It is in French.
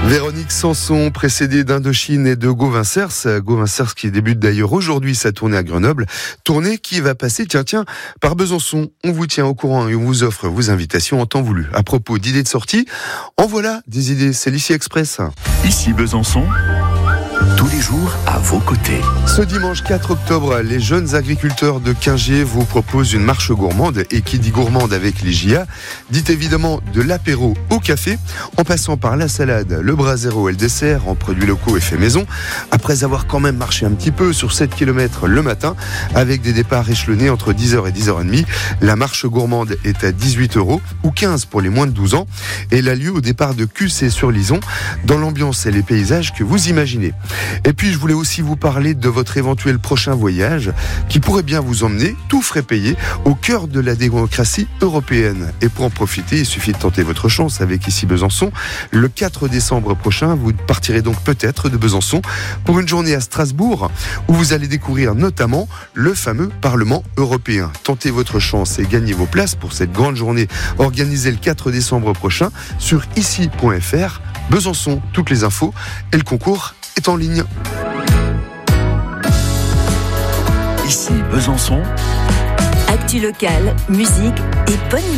Véronique Sanson, précédée d'Indochine et de Gauvin Cers. Gauvin Cers qui débute d'ailleurs aujourd'hui sa tournée à Grenoble. Tournée qui va passer, tiens, par Besançon. On vous tient au courant et on vous offre vos invitations en temps voulu. À propos d'idées de sortie, en voilà des idées. C'est l'Ici Express. Ici Besançon, tous les jours à vos côtés. Ce dimanche 4 octobre, les jeunes agriculteurs de Quingier vous proposent une marche gourmande. Et qui dit gourmande avec les JA, dit évidemment de l'apéro au café, en passant par la salade, le brasero et le dessert en produits locaux et faits maison. Après avoir quand même marché un petit peu sur 7 km le matin, avec des départs échelonnés entre 10h et 10h30, la marche gourmande est à 18 € ou 15 pour les moins de 12 ans. Et elle a lieu au départ de Cussé-sur-Lison, dans l'ambiance et les paysages que vous imaginez. Et puis je voulais aussi vous parler de votre éventuel prochain voyage qui pourrait bien vous emmener, tout frais payé, au cœur de la démocratie européenne. Et pour en profiter, il suffit de tenter votre chance avec Ici Besançon. Le 4 décembre prochain, vous partirez donc peut-être de Besançon pour une journée à Strasbourg où vous allez découvrir notamment le fameux Parlement européen. Tentez votre chance et gagnez vos places pour cette grande journée organisée le 4 décembre prochain sur ici.fr. Besançon, toutes les infos et le concours est en ligne. Ici Besançon. Actu locale, musique et bonne